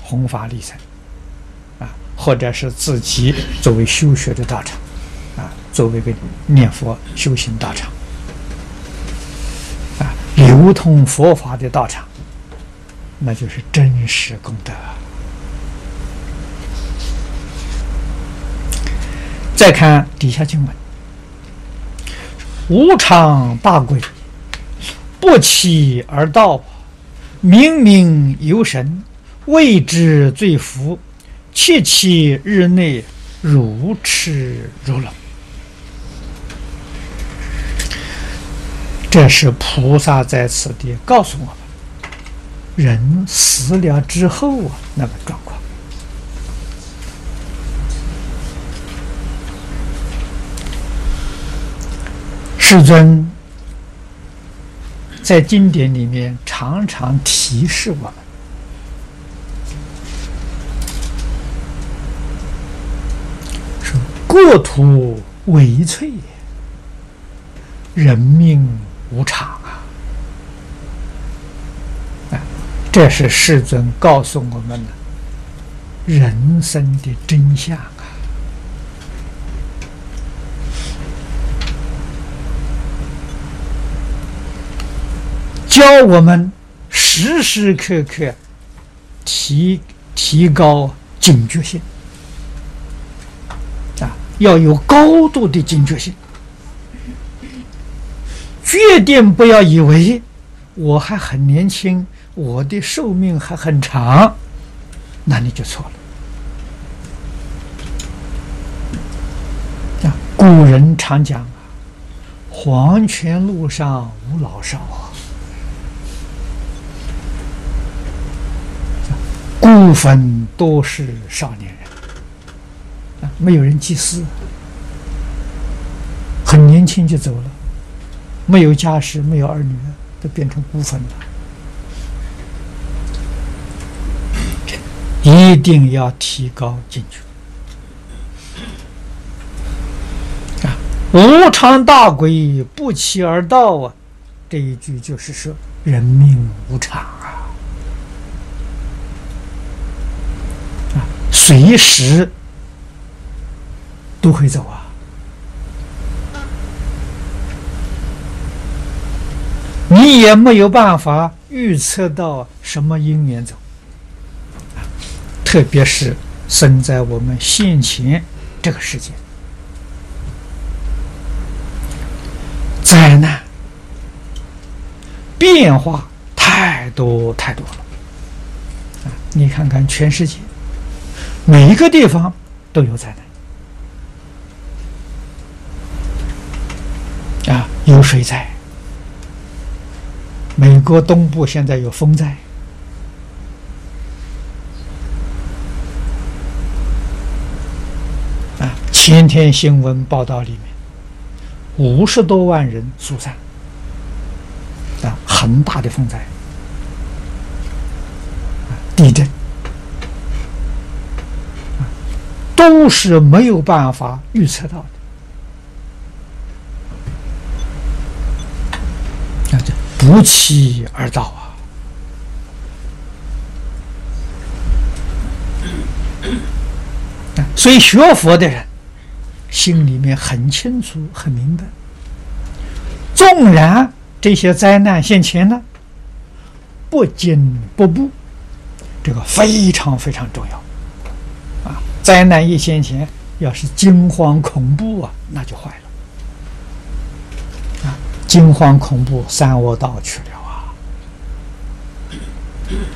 弘法利生啊，或者是自己作为修学的道场啊，作为一个念佛修行道场啊，流通佛法的道场，那就是真实功德。再看底下经文：无常大贵，不期而到，冥冥有神，谓之罪福，切期日内如痴如聋。这是菩萨在此地告诉我们，人死了之后啊，那个状况。世尊在经典里面常常提示我们，说国土危脆，人命无常啊！这是世尊告诉我们的人生的真相啊！教我们时时刻刻提高警觉性啊，要有高度的警觉性，决定不要以为我还很年轻，我的寿命还很长，那你就错了。古人常讲啊，黄泉路上无老少啊。部分都是少年人没有人祭祀，很年轻就走了，没有家室，没有儿女，都变成孤坟了。一定要提高警觉无常大贵，不期而到啊！这一句就是说，人命无常啊！随时都会走啊！你也没有办法预测到什么因缘走，特别是生在我们现前这个世界，灾难变化太多太多了你看看全世界。每一个地方都有灾难有水灾，美国东部现在有风灾前天新闻报道里面50多万人疏散很大的风灾地震都是没有办法预测到的，不期而到所以学佛的人心里面很清楚很明白，纵然这些灾难现前呢，不惊不怖，这个非常非常重要灾难一现前，要是惊慌恐怖那就坏了惊慌恐怖三恶道去了